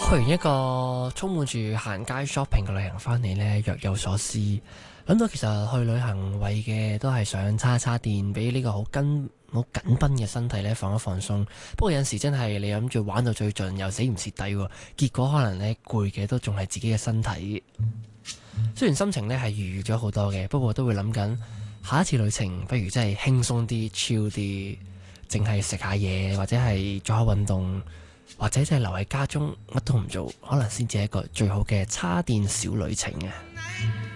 去完一個充滿住行街 shopping 嘅旅行翻嚟呢，若有所思，諗到其實去旅行為嘅都係想叉叉電，俾呢個好緊繃嘅身體呢放一放鬆。不過有陣時真係你諗住玩到最盡，又死唔蝕底喎，結果可能呢攰嘅都仲係自己嘅身體。雖然心情呢係愉悅咗好多嘅，不過都會諗緊下一次旅程，不如真係輕鬆啲、chill啲，淨係食下嘢或者係做下運動。或者就係留喺家中乜都唔做，可能先至係一個最好嘅叉電小旅程啊！